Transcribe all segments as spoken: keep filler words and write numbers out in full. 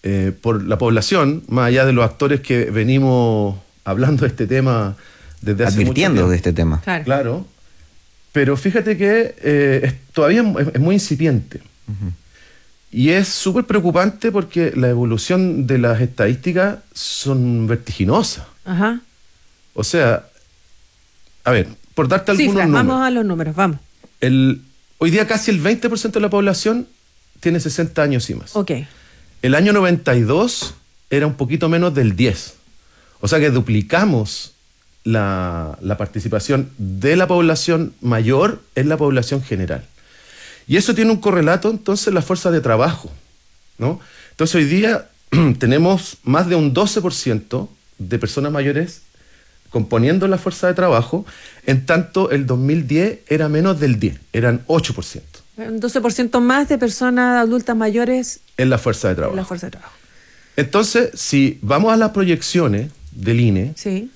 eh, por la población, más allá de los actores que venimos hablando de este tema desde hace advirtiendo mucho tiempo. de este tema. Claro. Claro, pero fíjate que eh, es, todavía es, es muy incipiente. Uh-huh. Y es súper preocupante porque la evolución de las estadísticas son vertiginosas. Ajá. O sea, a ver, por darte algunos Cifras, números. vamos a los números, vamos. El, hoy día casi el veinte por ciento de la población tiene sesenta años y más. Ok. El año noventa y dos era un poquito menos del diez. O sea que duplicamos la, la participación de la población mayor en la población general. Y eso tiene un correlato entonces en la fuerza de trabajo, ¿no? Entonces hoy día tenemos más de un doce por ciento de personas mayores componiendo la fuerza de trabajo, en tanto el dos mil diez era menos del diez, eran ocho por ciento. Un doce por ciento más de personas adultas mayores En la fuerza de en trabajo. la fuerza de trabajo. Entonces, si vamos a las proyecciones del I N E, Sí.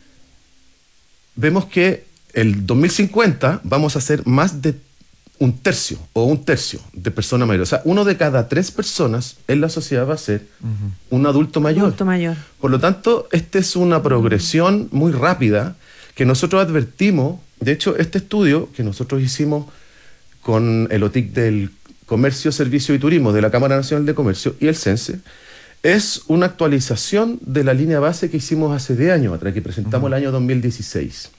vemos que el dos mil cincuenta vamos a ser más de un tercio o un tercio de personas mayores. O sea, uno de cada tres personas en la sociedad va a ser uh-huh. un adulto mayor. Adulto mayor. Por lo tanto, esta es una progresión muy rápida que nosotros advertimos. De hecho, este estudio que nosotros hicimos con el O T I C del Comercio, Servicio y Turismo de la Cámara Nacional de Comercio y el CENSE, es una actualización de la línea base que hicimos hace diez años atrás, que presentamos uh-huh. el año dos mil dieciséis.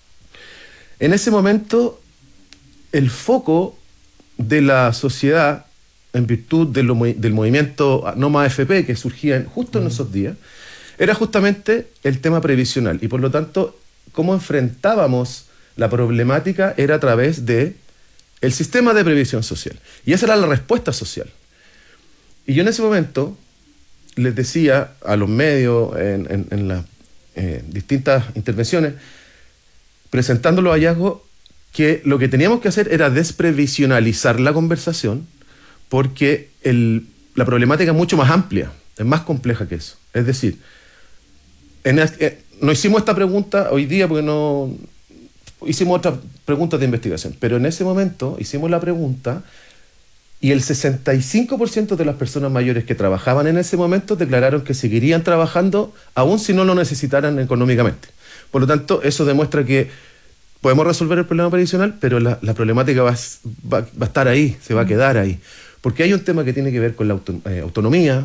En ese momento, el foco de la sociedad, en virtud de lo, del movimiento No Más A F P que surgía en, justo uh-huh. en esos días, era justamente el tema previsional. Y por lo tanto, cómo enfrentábamos la problemática era a través de el sistema de previsión social. Y esa era la respuesta social. Y yo en ese momento les decía a los medios en, en, en las eh, distintas intervenciones, presentando los hallazgos, que lo que teníamos que hacer era desprevisionalizar la conversación, porque el, la problemática es mucho más amplia, es más compleja que eso. Es decir, en el, eh, no hicimos esta pregunta hoy día porque no hicimos otras preguntas de investigación, pero en ese momento hicimos la pregunta y el sesenta y cinco por ciento de las personas mayores que trabajaban en ese momento declararon que seguirían trabajando aún si no lo necesitaran económicamente. Por lo tanto, eso demuestra que podemos resolver el problema previsional, pero la, la problemática va, va, va a estar ahí, se va a quedar ahí. Porque hay un tema que tiene que ver con la auto, eh, autonomía,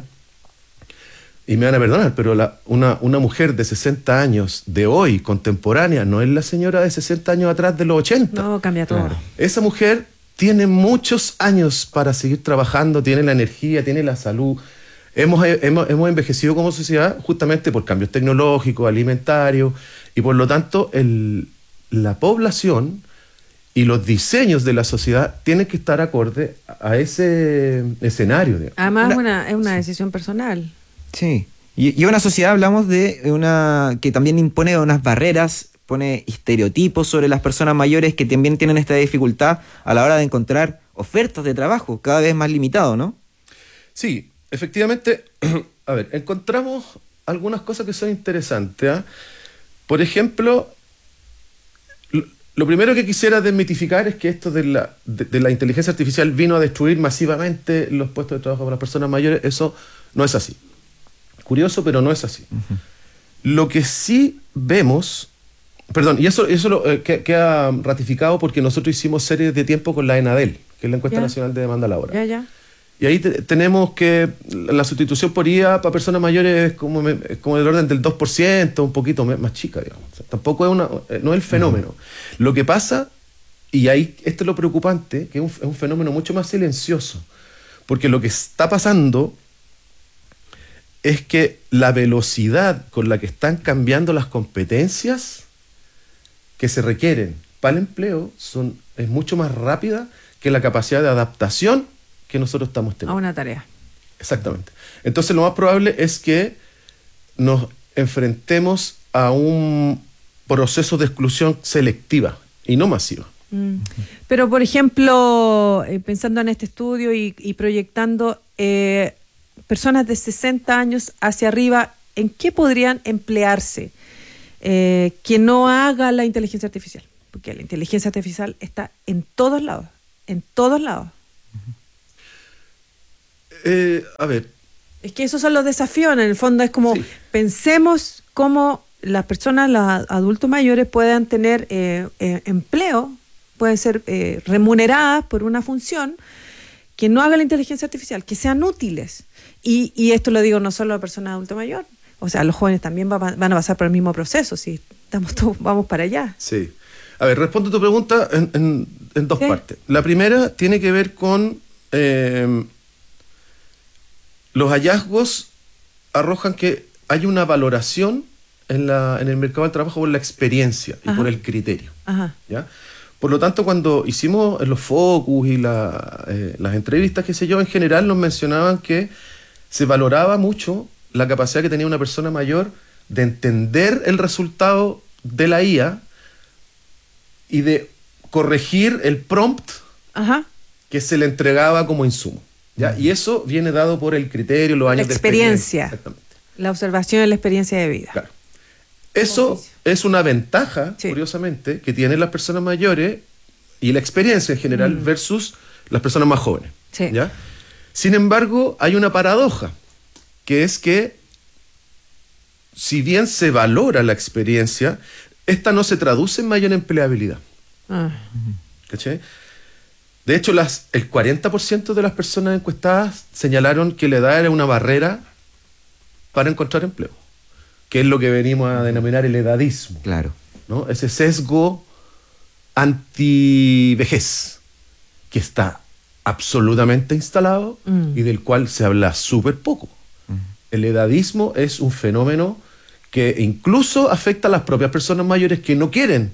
y me van a perdonar, pero la, una, una mujer de sesenta años de hoy, contemporánea, no es la señora de sesenta años atrás de los ochenta. No, cambia todo. Claro. Esa mujer tiene muchos años para seguir trabajando, tiene la energía, tiene la salud. Hemos, hemos, hemos envejecido como sociedad justamente por cambios tecnológicos, alimentarios, y por lo tanto el, la población y los diseños de la sociedad tienen que estar acorde a ese escenario. Digamos. Además, una, una, es una decisión personal. Sí. Y, y una sociedad, hablamos de una que también impone unas barreras, pone estereotipos sobre las personas mayores que también tienen esta dificultad a la hora de encontrar ofertas de trabajo, cada vez más limitado, ¿no? Sí, efectivamente, a ver, encontramos algunas cosas que son interesantes. ¿eh? Por ejemplo, lo, lo primero que quisiera desmitificar es que esto de la, de, de la inteligencia artificial vino a destruir masivamente los puestos de trabajo para las personas mayores. Eso no es así. Curioso, pero no es así. Uh-huh. Lo que sí vemos, perdón, y eso, eso lo, eh, que, queda ratificado porque nosotros hicimos series de tiempo con la ENADEL, que es la Encuesta ya. Nacional de Demanda Laboral. Ya, ya. Y ahí te, tenemos que la sustitución por I A para personas mayores es como, es como del orden del dos por ciento, un poquito más chica, digamos. O sea, tampoco es una, no es el fenómeno. Uh-huh. Lo que pasa, y ahí esto es lo preocupante, que es un, es un fenómeno mucho más silencioso, porque lo que está pasando es que la velocidad con la que están cambiando las competencias que se requieren para el empleo son, es mucho más rápida que la capacidad de adaptación que nosotros estamos teniendo. A una tarea. Exactamente. Entonces lo más probable es que nos enfrentemos a un proceso de exclusión selectiva y no masiva. Mm. Pero, por ejemplo, eh, pensando en este estudio y, y proyectando eh, personas de sesenta años hacia arriba, ¿en qué podrían emplearse eh, que no haga la inteligencia artificial? Porque la inteligencia artificial está en todos lados, en todos lados. Eh, a ver, Es que esos son los desafíos, en el fondo es como Sí. pensemos cómo las personas, los adultos mayores puedan tener eh, eh, empleo, pueden ser eh, remuneradas por una función que no haga la inteligencia artificial, que sean útiles. Y, y esto lo digo no solo a personas adulto mayor, o sea, los jóvenes también va, van a pasar por el mismo proceso, si estamos todos, vamos para allá. Sí. A ver, respondo tu pregunta en, en- en dos Sí. partes. La primera tiene que ver con eh, los hallazgos arrojan que hay una valoración en, la, en el mercado del trabajo por la experiencia y Ajá. por el criterio. Ajá. ¿Ya? Por lo tanto, cuando hicimos los focus y la, eh, las entrevistas, qué sé yo, en general nos mencionaban que se valoraba mucho la capacidad que tenía una persona mayor de entender el resultado de la I A y de corregir el prompt Ajá. que se le entregaba como insumo. ¿Ya? Y eso viene dado por el criterio, los La años experiencia. de experiencia. Exactamente. La observación y la experiencia de vida. Claro. Eso Oficio. es una ventaja, Sí. curiosamente, que tienen las personas mayores y la experiencia en general Mm. versus las personas más jóvenes. Sí. ¿Ya? Sin embargo, hay una paradoja, que es que si bien se valora la experiencia, esta no se traduce en mayor empleabilidad. Ah. ¿Cachai? De hecho, las, el cuarenta por ciento de las personas encuestadas señalaron que la edad era una barrera para encontrar empleo, que es lo que venimos a denominar el edadismo, Claro. ¿no? Ese sesgo anti-vejez que está absolutamente instalado Mm. y del cual se habla súper poco. El edadismo es un fenómeno que incluso afecta a las propias personas mayores que no quieren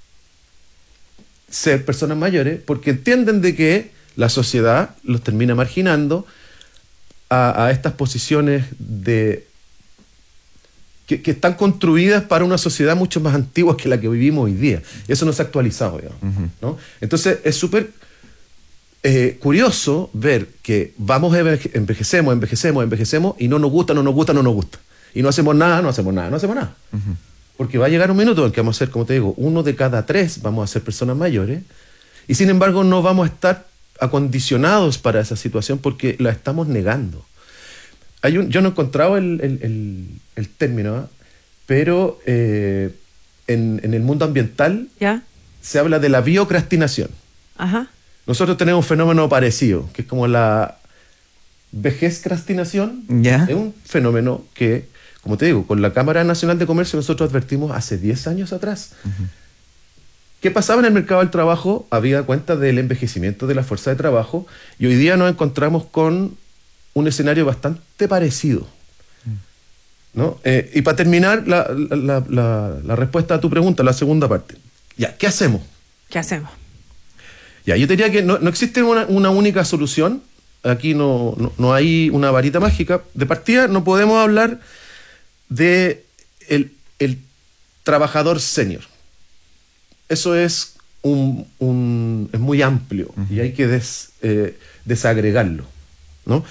ser personas mayores porque entienden de que la sociedad los termina marginando a, a estas posiciones de que, que están construidas para una sociedad mucho más antigua que la que vivimos hoy día. Y eso no se ha actualizado, digamos, ¿no? Entonces es súper eh, curioso ver que vamos, enveje- envejecemos, envejecemos, envejecemos y no nos gusta, no nos gusta, no nos gusta. Y no hacemos nada, no hacemos nada, no hacemos nada. Porque va a llegar un minuto en que vamos a ser, como te digo, uno de cada tres vamos a ser personas mayores y sin embargo no vamos a estar acondicionados para esa situación porque la estamos negando. Hay un, yo no he encontrado el, el- el- el término, ¿ah? pero eh, en, en el mundo ambiental ¿Ya? se habla de la biocrastinación. Ajá. Nosotros tenemos un fenómeno parecido, que es como la vejezcrastinación. Ya. Es un fenómeno que, como te digo, con la Cámara Nacional de Comercio nosotros advertimos hace diez años atrás. ¿Qué pasaba en el mercado del trabajo? Había cuenta del envejecimiento de la fuerza de trabajo y hoy día nos encontramos con un escenario bastante parecido. ¿No? Eh, y para terminar la, la- la- la- la respuesta a tu pregunta, la segunda parte. Ya, ¿qué hacemos? ¿Qué hacemos? Ya, yo te diría que no, no existe una, una única solución. Aquí no, no, no hay una varita mágica. De partida no podemos hablar de el, el trabajador senior. Eso es, un, un- es muy amplio y hay que des- eh, desagregarlo, ¿no?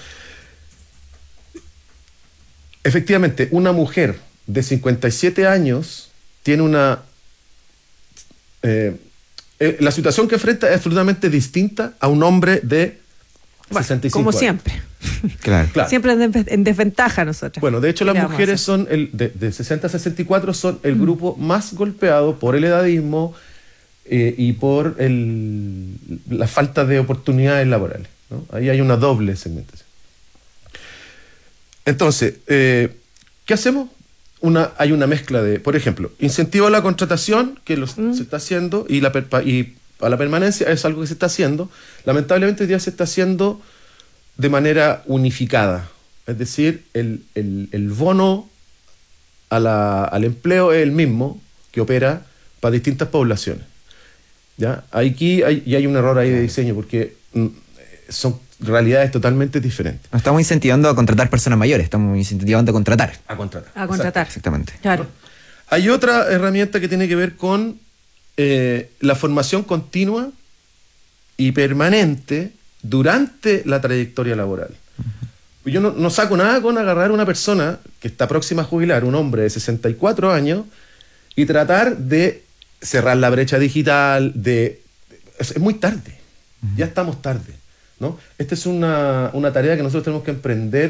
Efectivamente, una mujer de cincuenta y siete años tiene una... eh, eh, la situación que enfrenta es absolutamente distinta a un hombre de Bueno, sesenta y cinco como años. siempre. Claro. Claro. Siempre en, desve- en desventaja nosotros. Bueno, de hecho ¿Qué las le vamos a mujeres hacer? son el, de, de sesenta a sesenta y cuatro son el grupo más golpeado por el edadismo eh, y por el, la falta de oportunidades laborales, ¿no? Ahí hay una doble segmentación. Entonces, eh, ¿qué hacemos? Una, hay una mezcla de, por ejemplo, incentivo a la contratación, que lo, se está haciendo, y, la, perpa- y a la permanencia es algo que se está haciendo. Lamentablemente hoy día se está haciendo de manera unificada. Es decir, el, el- el bono a la- al empleo es el mismo que opera para distintas poblaciones. ¿Ya? Aquí hay, y hay un error ahí de diseño porque mm, son realidades totalmente diferentes. No estamos incentivando a contratar personas mayores, estamos incentivando a contratar. A contratar. A contratar. Exactamente. Claro. Hay otra herramienta que tiene que ver con eh, la formación continua y permanente durante la trayectoria laboral. Yo no, no saco nada con agarrar a una persona que está próxima a jubilar, un hombre de sesenta y cuatro años, y tratar de cerrar la brecha digital, de... Es, es muy tarde, ya estamos tarde, ¿no? Esta es una, una tarea que nosotros tenemos que emprender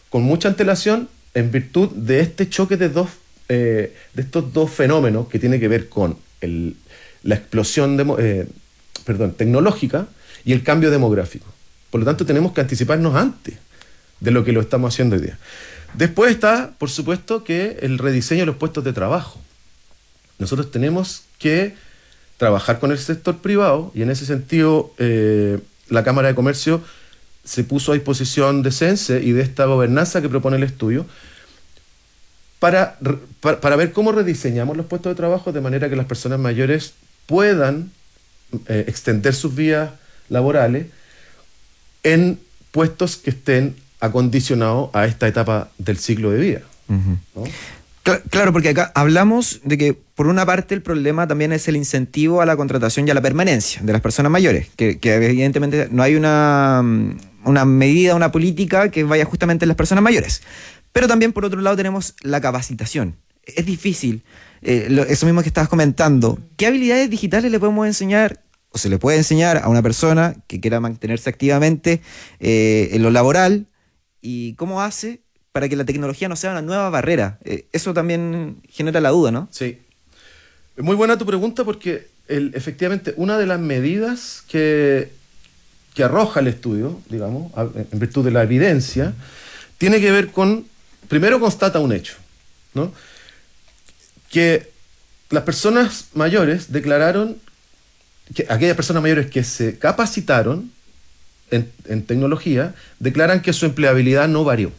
con mucha antelación en virtud de este choque de dos eh, de estos dos fenómenos que tiene que ver con el, la explosión de, eh, perdón, tecnológica y el cambio demográfico. Por lo tanto, tenemos que anticiparnos antes de lo que lo estamos haciendo hoy día. Después está, por supuesto, que el rediseño de los puestos de trabajo. Nosotros tenemos que trabajar con el sector privado y en ese sentido eh, la Cámara de Comercio se puso a disposición de CENSE y de esta gobernanza que propone el estudio para, para, para ver cómo rediseñamos los puestos de trabajo de manera que las personas mayores puedan eh, extender sus vías laborales en puestos que estén acondicionados a esta etapa del ciclo de vida. Uh-huh. ¿No? Claro, porque acá hablamos de que por una parte el problema también es el incentivo a la contratación y a la permanencia de las personas mayores, que, que evidentemente no hay una, una medida, una política que vaya justamente en las personas mayores. Pero también por otro lado tenemos la capacitación. Es difícil, eh, lo, eso mismo que estabas comentando, ¿qué habilidades digitales le podemos enseñar o se le puede enseñar a una persona que quiera mantenerse activamente eh, en lo laboral y cómo hace para que la tecnología no sea una nueva barrera? Eh, eso también genera la duda, ¿no? Sí. Muy buena tu pregunta porque el, efectivamente una de las medidas que, que arroja el estudio, digamos, a, en virtud de la evidencia, tiene que ver con, primero constata un hecho, ¿no? Que las personas mayores declararon, que aquellas personas mayores que se capacitaron en, en tecnología, declaran que su empleabilidad no varió.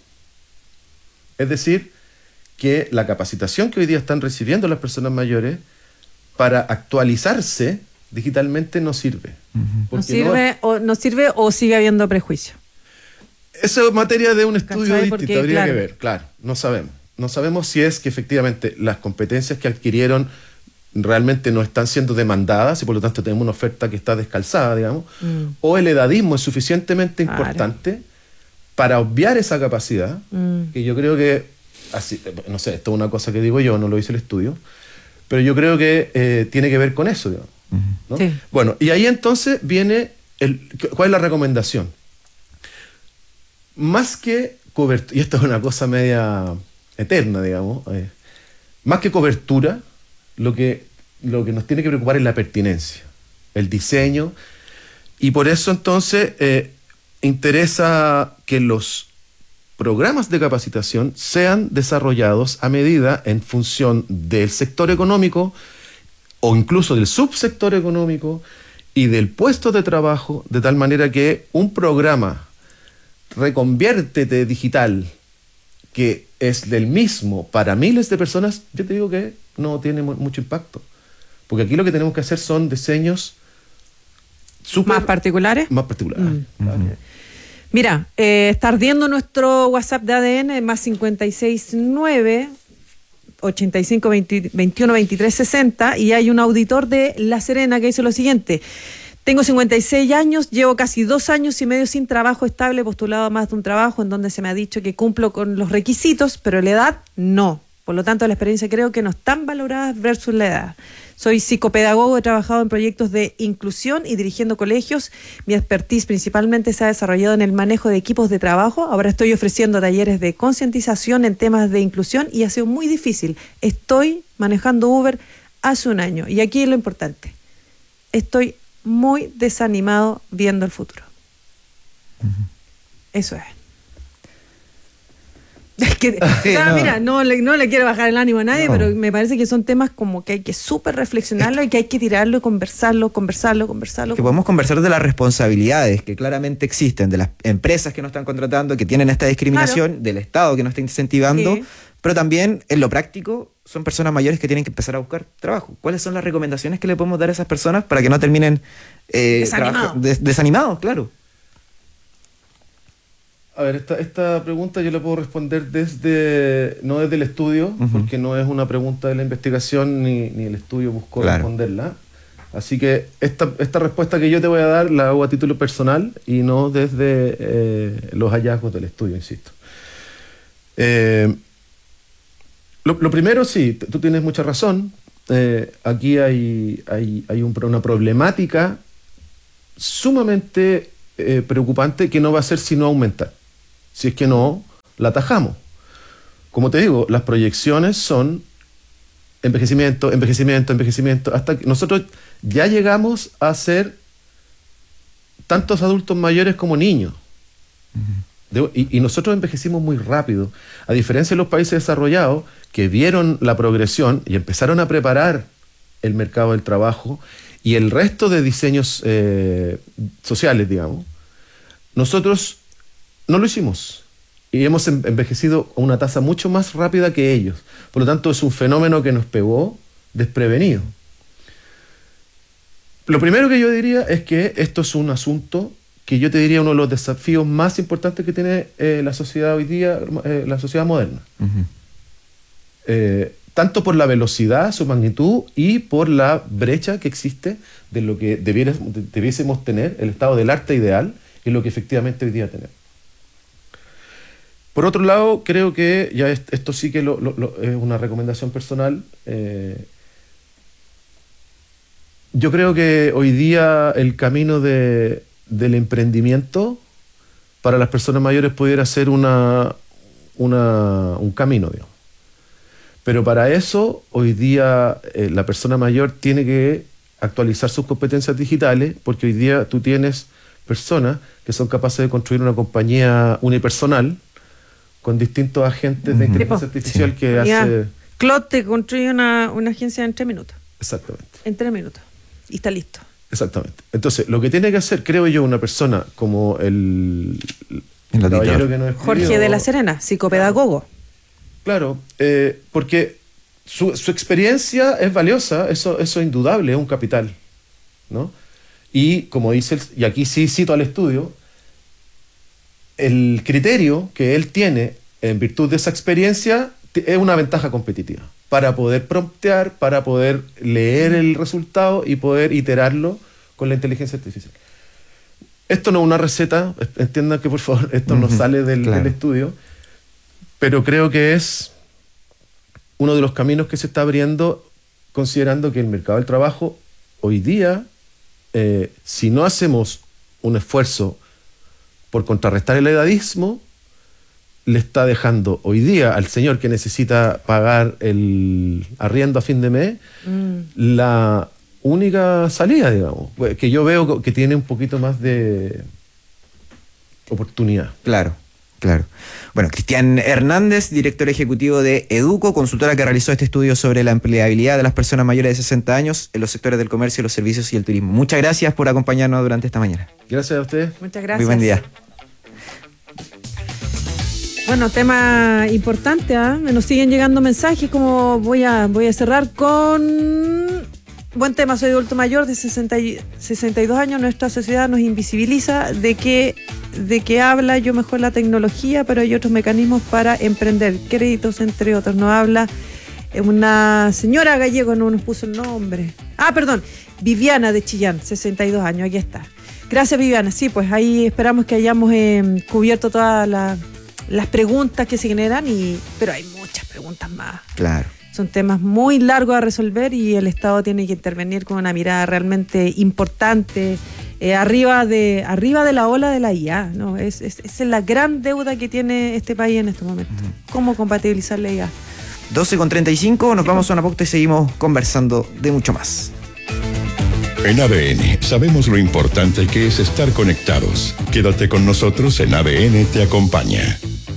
Es decir, que la capacitación que hoy día están recibiendo las personas mayores para actualizarse digitalmente no sirve. Uh-huh. No sirve, no, o, no sirve o sigue habiendo prejuicio. Eso es materia de un estudio distinto, Porque, habría claro. que ver, claro, no sabemos. No sabemos si es que efectivamente las competencias que adquirieron realmente no están siendo demandadas y por lo tanto tenemos una oferta que está descalzada, digamos, mm. o el edadismo es suficientemente claro. importante para obviar esa capacidad, mm. que yo creo que, así, no sé, esto es una cosa que digo yo, no lo hice el estudio, pero yo creo que eh, tiene que ver con eso, digamos, ¿no? Sí. Bueno, y ahí entonces viene, el, ¿cuál es la recomendación? Más que cobertura, y esto es una cosa media eterna, digamos, eh, más que cobertura, lo que, lo que nos tiene que preocupar es la pertinencia, el diseño, y por eso entonces eh, interesa que los programas de capacitación sean desarrollados a medida en función del sector económico o incluso del subsector económico y del puesto de trabajo, de tal manera que un programa Reconviértete digital que es del mismo para miles de personas, yo te digo que no tiene mucho impacto. Porque aquí lo que tenemos que hacer son diseños super, ¿Más particulares? Más particulares. Mm. Claro. Mira, eh, está ardiendo nuestro WhatsApp de A D N, más cincuenta y seis nueve, ochenta y cinco, veintiuno, veintitrés, sesenta, y hay un auditor de La Serena que dice lo siguiente: tengo cincuenta y seis años, llevo casi dos años y medio sin trabajo estable, postulado a más de un trabajo en donde se me ha dicho que cumplo con los requisitos, pero la edad no. Por lo tanto, la experiencia creo que no están valoradas versus la edad. Soy psicopedagogo, he trabajado en proyectos de inclusión y dirigiendo colegios. Mi expertise principalmente se ha desarrollado en el manejo de equipos de trabajo. Ahora estoy ofreciendo talleres de concientización en temas de inclusión y ha sido muy difícil. Estoy manejando Uber hace un año. Y aquí es lo importante. Estoy muy desanimado viendo el futuro. Uh-huh. Eso es. Es que, sí, o sea, no. Mira, no le, no le quiero bajar el ánimo a nadie, no. Pero me parece que son temas como que hay que súper reflexionarlo y que hay que tirarlo y conversarlo, conversarlo, conversarlo. Que podemos conversar de las responsabilidades que claramente existen, de las empresas que no están contratando, que tienen esta discriminación, claro. Del Estado que no está incentivando, sí. Pero también en lo práctico son personas mayores que tienen que empezar a buscar trabajo. ¿Cuáles son las recomendaciones que le podemos dar a esas personas para que no terminen eh, Desanimado. des, desanimados? Claro. A ver, esta, esta pregunta yo la puedo responder desde, no desde el estudio, uh-huh. Porque no es una pregunta de la investigación ni, ni el estudio buscó claro. responderla. Así que esta, esta respuesta que yo te voy a dar la hago a título personal y no desde eh, los hallazgos del estudio, insisto. Eh, lo, lo primero, sí, tú tienes mucha razón. Eh, aquí hay, hay, hay un, una problemática sumamente eh, preocupante que no va a ser sino aumentar. Si es que no, la atajamos. Como te digo, las proyecciones son envejecimiento, envejecimiento, envejecimiento, hasta que nosotros ya llegamos a ser tantos adultos mayores como niños. Uh-huh. De, y, y nosotros envejecimos muy rápido, a diferencia de los países desarrollados que vieron la progresión y empezaron a preparar el mercado del trabajo y el resto de diseños eh, sociales, digamos. Nosotros no lo hicimos y hemos envejecido a una tasa mucho más rápida que ellos. Por lo tanto, es un fenómeno que nos pegó desprevenido. Lo primero que yo diría es que esto es un asunto que yo te diría uno de los desafíos más importantes que tiene eh, la sociedad hoy día, eh, la sociedad moderna. Uh-huh. Eh, tanto por la velocidad, su magnitud, y por la brecha que existe de lo que debiera, debiésemos tener, el estado del arte ideal, y lo que efectivamente hoy día tenemos. Por otro lado, creo que, ya es, esto sí que lo, lo, lo, es una recomendación personal, eh, yo creo que hoy día el camino de, del emprendimiento para las personas mayores pudiera ser una, una, un camino, digamos. Pero para eso, hoy día eh, la persona mayor tiene que actualizar sus competencias digitales, porque hoy día tú tienes personas que son capaces de construir una compañía unipersonal con distintos agentes uh-huh. de inteligencia artificial sí. que ya, hace... Claude te construye una, una agencia en tres minutos. Exactamente. En tres minutos. Y está listo. Exactamente. Entonces, lo que tiene que hacer, creo yo, una persona como el, el caballero que nos escribió, Jorge de la Serena, psicopedagogo. Claro, eh, porque su, su experiencia es valiosa, eso, eso es indudable, es un capital, ¿no? Y como dice, el, y aquí sí cito al estudio, el criterio que él tiene en virtud de esa experiencia es una ventaja competitiva para poder promptear, para poder leer el resultado y poder iterarlo con la inteligencia artificial. Esto no es una receta, entiendan que por favor esto uh-huh, no sale del, claro. del estudio, pero creo que es uno de los caminos que se está abriendo, considerando que el mercado del trabajo hoy día, eh, si no hacemos un esfuerzo por contrarrestar el edadismo, le está dejando hoy día al señor que necesita pagar el arriendo a fin de mes mm. la única salida, digamos, que yo veo que tiene un poquito más de oportunidad. Claro. Claro. Bueno, Cristian Hernández, director ejecutivo de Educo, consultora que realizó este estudio sobre la empleabilidad de las personas mayores de sesenta años en los sectores del comercio, los servicios y el turismo. Muchas gracias por acompañarnos durante esta mañana. Gracias a ustedes. Muchas gracias. Muy buen día. Bueno, tema importante, ¿eh? Nos siguen llegando mensajes, como voy a, voy a cerrar con... Buen tema, soy adulto mayor de sesenta y, sesenta y dos años, nuestra sociedad nos invisibiliza. ¿De qué, de qué habla? Yo mejor la tecnología, pero hay otros mecanismos para emprender, créditos entre otros. Nos habla una señora gallego, no nos puso el nombre. Ah, perdón, Viviana de Chillán, sesenta y dos años, aquí está. Gracias, Viviana. Sí, pues ahí esperamos que hayamos eh, cubierto todas la, las preguntas que se generan, y, pero hay muchas preguntas más. Claro. Son temas muy largos a resolver y el Estado tiene que intervenir con una mirada realmente importante, eh, arriba de arriba de la ola de la I A, ¿no? Es, es, es la gran deuda que tiene este país en este momento. Uh-huh. ¿Cómo compatibilizar la I A? doce con treinta y cinco, nos vamos a una pauta y seguimos conversando de mucho más. En A D N sabemos lo importante que es estar conectados. Quédate con nosotros en A D N Te Acompaña.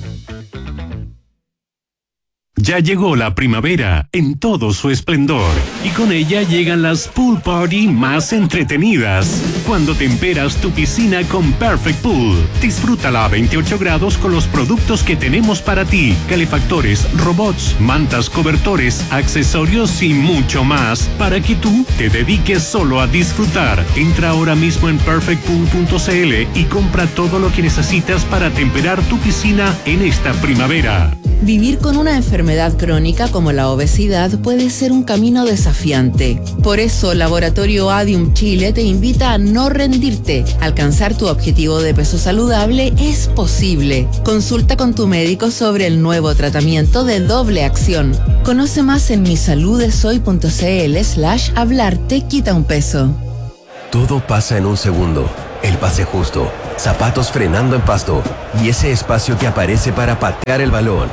Ya llegó la primavera en todo su esplendor y con ella llegan las pool party más entretenidas. Cuando temperas tu piscina con Perfect Pool, disfrútala a veintiocho grados con los productos que tenemos para ti: calefactores, robots, mantas, cobertores, accesorios y mucho más, para que tú te dediques solo a disfrutar. Entra ahora mismo en perfect pool punto c l y compra todo lo que necesitas para temperar tu piscina en esta primavera. Vivir con una enfermedad crónica como la obesidad puede ser un camino desafiante. Por eso, Laboratorio Adium Chile te invita a no rendirte. Alcanzar tu objetivo de peso saludable es posible. Consulta con tu médico sobre el nuevo tratamiento de doble acción. Conoce más en misaludesoy punto c l slash hablar te quita un peso. Todo pasa en un segundo. el pase justo, zapatos frenando en pasto y ese espacio que aparece para patear el balón.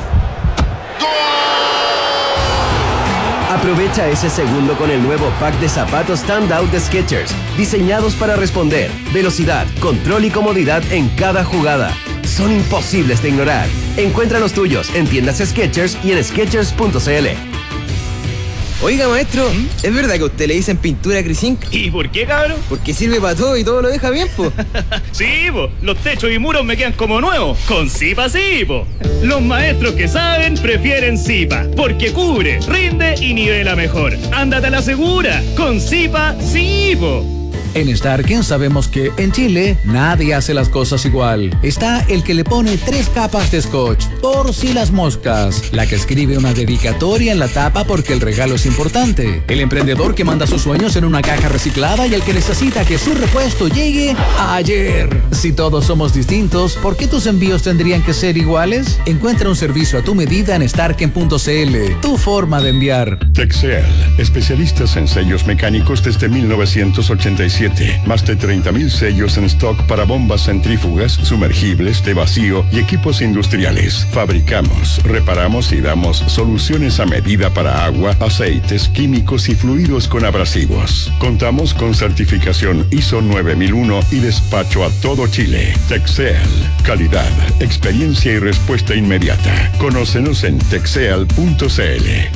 Aprovecha ese segundo con el nuevo pack de zapatos Standout de Skechers, diseñados para responder, velocidad, control y comodidad en cada jugada. Son imposibles de ignorar. Encuentra los tuyos en tiendas Skechers y en skechers punto c l. Oiga, maestro, ¿Mm? ¿es verdad que a usted le dicen pintura Crisink? ¿Y por qué, cabrón? Porque sirve para todo y todo lo deja bien, po. Sí, po, los techos y muros me quedan como nuevos. Con Zipa sí, po. Los maestros que saben prefieren Zipa, porque cubre, rinde y nivela mejor. Ándate a la segura, con Zipa sí, po. En Starken sabemos que en Chile nadie hace las cosas igual. Está el que le pone tres capas de scotch por si las moscas, la que escribe una dedicatoria en la tapa porque el regalo es importante, el emprendedor que manda sus sueños en una caja reciclada y el que necesita que su repuesto llegue ayer. Si todos somos distintos, ¿por qué tus envíos tendrían que ser iguales? Encuentra un servicio a tu medida en starken punto c l, tu forma de enviar. Texel, especialistas en sellos mecánicos desde mil novecientos ochenta y siete. Más de treinta mil sellos en stock para bombas centrífugas, sumergibles, de vacío y equipos industriales. Fabricamos, reparamos y damos soluciones a medida para agua, aceites, químicos y fluidos con abrasivos. Contamos con certificación I S O nueve mil uno y despacho a todo Chile. Texel, calidad, experiencia y respuesta inmediata. Conócenos en texel punto c l.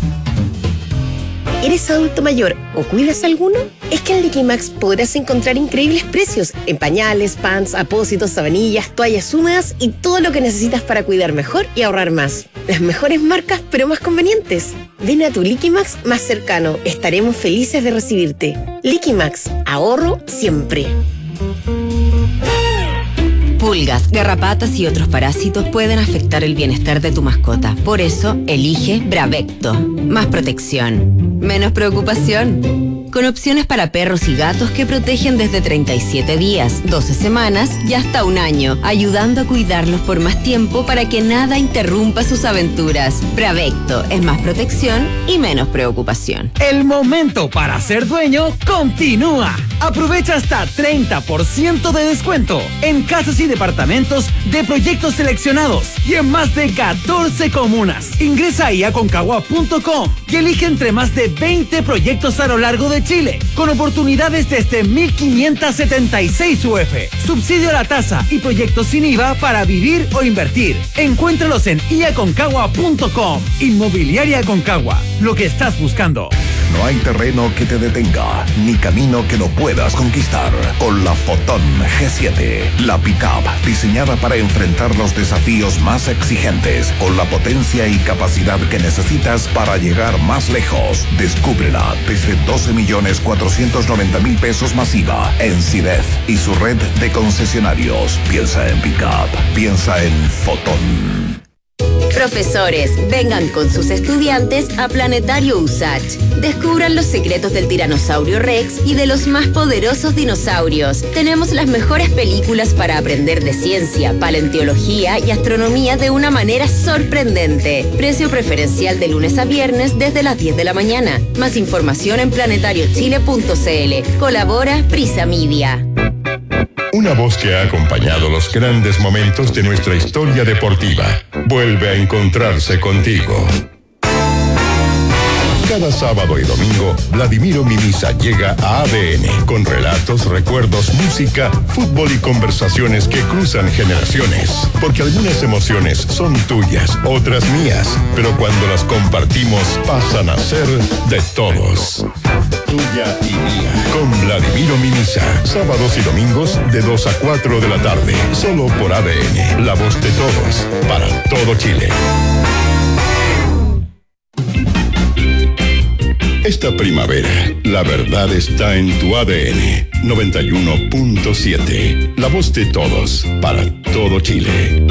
¿Eres adulto mayor o cuidas a alguno? Es que en Liquimax podrás encontrar increíbles precios en pañales, pants, apósitos, sabanillas, toallas húmedas y todo lo que necesitas para cuidar mejor y ahorrar más. Las mejores marcas, pero más convenientes. Ven a tu Liquimax más cercano. Estaremos felices de recibirte. Liquimax, ahorro siempre. Pulgas, garrapatas y otros parásitos pueden afectar el bienestar de tu mascota. Por eso, elige Bravecto. Más protección, menos preocupación. Con opciones para perros y gatos que protegen desde treinta y siete días, doce semanas y hasta un año, ayudando a cuidarlos por más tiempo para que nada interrumpa sus aventuras. Bravecto es más protección y menos preocupación. El momento para ser dueño continúa. Aprovecha hasta treinta por ciento de descuento en casas y departamentos de proyectos seleccionados y en más de catorce comunas. Ingresa a i a concagua punto com y elige entre más de veinte proyectos a lo largo de Chile, con oportunidades desde mil quinientos setenta y seis U F, subsidio a la tasa y proyectos sin I V A para vivir o invertir. Encuéntralos en i a concagua punto com. Inmobiliaria Aconcagua, lo que estás buscando. No hay terreno que te detenga, ni camino que no puedas conquistar. Con la Fotón G siete, la pick-up diseñada para enfrentar los desafíos más exigentes, con la potencia y capacidad que necesitas para llegar más lejos. Descúbrela desde doce millones cuatrocientos noventa mil pesos masiva en CIDEF y su red de concesionarios. Piensa en pick-up, piensa en Fotón. Profesores, vengan con sus estudiantes a Planetario U S A C H. Descubran los secretos del tiranosaurio Rex y de los más poderosos dinosaurios. Tenemos las mejores películas para aprender de ciencia, paleontología y astronomía de una manera sorprendente. Precio preferencial de lunes a viernes desde las diez de la mañana. Más información en planetario chile punto c l. Colabora Prisa Media. Una voz que ha acompañado los grandes momentos de nuestra historia deportiva. Vuelve a encontrarse contigo. Cada sábado y domingo, Vladimiro Mimisa llega a A D N con relatos, recuerdos, música, fútbol y conversaciones que cruzan generaciones. Porque algunas emociones son tuyas, otras mías, pero cuando las compartimos pasan a ser de todos. Tuya y mía. Con Vladimiro Mimisa. Sábados y domingos de dos a cuatro de la tarde. Solo por A D N. La voz de todos. Para todo Chile. Esta primavera, la verdad está en tu A D N. noventa y uno punto siete. La voz de todos. Para todo Chile.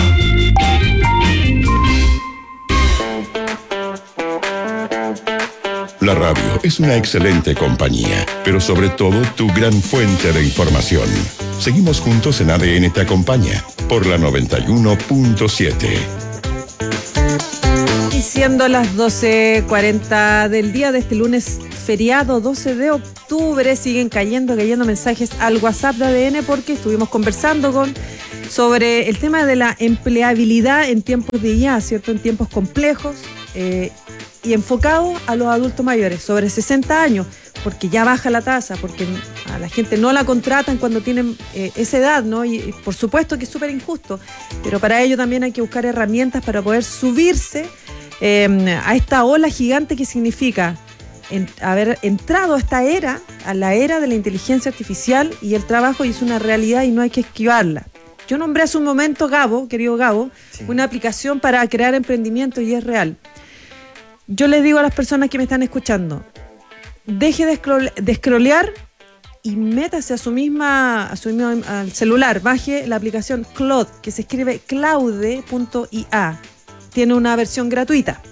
La radio es una excelente compañía, pero sobre todo tu gran fuente de información. Seguimos juntos en A D N Te Acompaña, por la noventa y uno punto siete. Y siendo las doce cuarenta del día de este lunes feriado doce de octubre. Siguen cayendo, cayendo mensajes al WhatsApp de A D N porque estuvimos conversando con sobre el tema de la empleabilidad en tiempos de I A, ¿cierto? En tiempos complejos eh, y enfocado a los adultos mayores, sobre sesenta años, porque ya baja la tasa, porque a la gente no la contratan cuando tienen eh, esa edad, ¿no? Y, y por supuesto que es súper injusto, pero para ello también hay que buscar herramientas para poder subirse eh, a esta ola gigante que significa en, haber entrado a esta era, a la era de la inteligencia artificial y el trabajo, y es una realidad y no hay que esquivarla. Yo nombré hace un momento, Gabo, querido Gabo, sí, una aplicación para crear emprendimiento y es real. Yo les digo a las personas que me están escuchando, deje de, scroll, de scrollear y métase a su misma, a su mismo al celular, baje la aplicación Claude, que se escribe claude punto i a. Tiene una versión gratuita.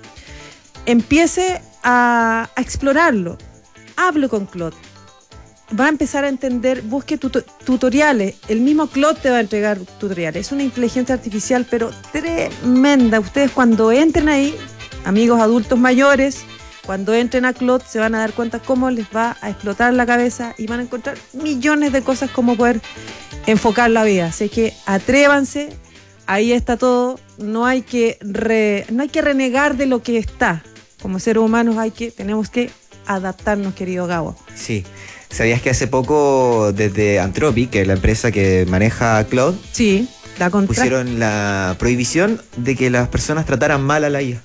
Empiece a, a explorarlo. Hable con Claude. Va a empezar a entender, busque tut- tutoriales. El mismo Claude te va a entregar tutoriales. Es una inteligencia artificial, pero tremenda. Ustedes cuando entren ahí, amigos adultos mayores, cuando entren a Claude se van a dar cuenta cómo les va a explotar la cabeza y van a encontrar millones de cosas como poder enfocar la vida. Así que atrévanse, ahí está todo. No hay que re, no hay que renegar de lo que está. Como seres humanos hay que, tenemos que adaptarnos, querido Gabo. Sí. ¿Sabías que hace poco desde Anthropic, que es la empresa que maneja Claude, sí, la contra- pusieron la prohibición de que las personas trataran mal a la I A?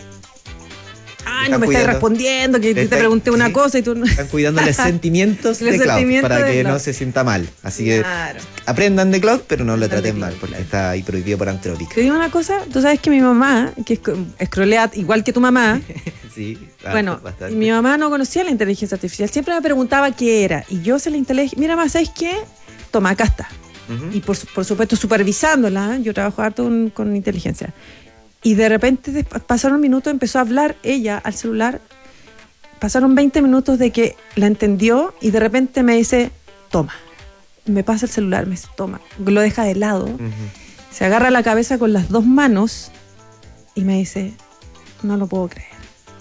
Ay, no me estás respondiendo, que te pregunté una sí, cosa y tú no. Están cuidando los sentimientos de Claude para que no se sienta mal. Así que claro, aprendan de Claude, pero no lo traten mal, porque está ahí prohibido por Anthropic. Te digo una cosa, tú sabes que mi mamá, que escrolea igual que tu mamá, sí, bueno, bastante. Mi mamá no conocía la inteligencia artificial, siempre me preguntaba qué era, y yo se la instalé, mira, mamá, ¿sabes qué? Toma, acá está. Uh-huh. Y por, por supuesto supervisándola, ¿eh? Yo trabajo harto con, con inteligencia. Y de repente pasaron minutos, empezó a hablar ella al celular, pasaron veinte minutos de que la entendió y de repente me dice, toma, me pasa el celular, me dice, toma, lo deja de lado, uh-huh, se agarra la cabeza con las dos manos y me dice, no lo puedo creer.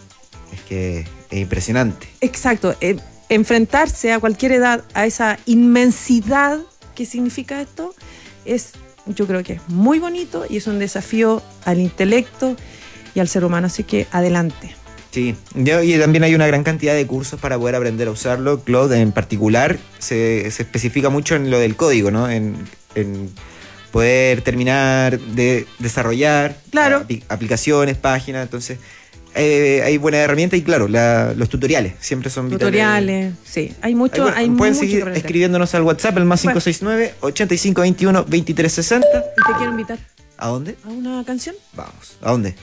Es que es impresionante. Exacto, eh, enfrentarse a cualquier edad a esa inmensidad que significa esto es... Yo creo que es muy bonito y es un desafío al intelecto y al ser humano, así que adelante. Sí, y también hay una gran cantidad de cursos para poder aprender a usarlo. Claude en particular se, se especifica mucho en lo del código, ¿no? En, en poder terminar de desarrollar claro, apl- aplicaciones, páginas, entonces... Eh, hay buenas herramientas y claro, la, los tutoriales siempre son tutoriales, vitales. Sí, hay mucho, hay, hay Pueden mucho seguir escribiéndonos al WhatsApp, el más bueno. cinco seis nueve, ochenta y cinco veintiuno, veintitrés sesenta. ¿Y te quiero invitar? ¿A dónde? ¿A una canción? Vamos, ¿a dónde?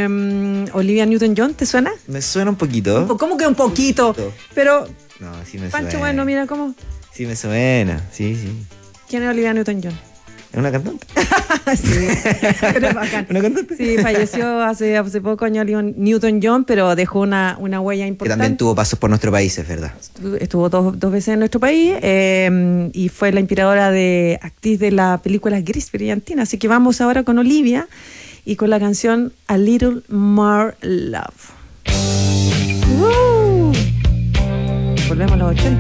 Um, Olivia Newton-John, ¿te suena? Me suena un poquito. Un po- ¿Cómo que un poquito? Pero... No, sí me Pancho, suena. bueno, mira cómo... Sí me suena, sí, sí. ¿Quién es Olivia Newton-John? ¿Es una cantante? Sí, pero es bacán. ¿Una cantante? Sí, falleció hace, hace poco año Newton-John, pero dejó una, una huella importante. Que también tuvo pasos por nuestro país, es verdad. Estuvo dos, dos veces en nuestro país eh, y fue la inspiradora de actriz de la película Gris Brillantina. Así que vamos ahora con Olivia y con la canción A Little More Love. Uh, volvemos a los ochenta.